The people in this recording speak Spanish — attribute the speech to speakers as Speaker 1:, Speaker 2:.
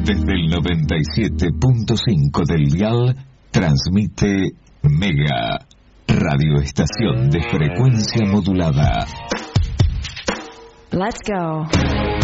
Speaker 1: Desde el 97.5 del dial, transmite Mega, radioestación de frecuencia modulada.
Speaker 2: Let's go.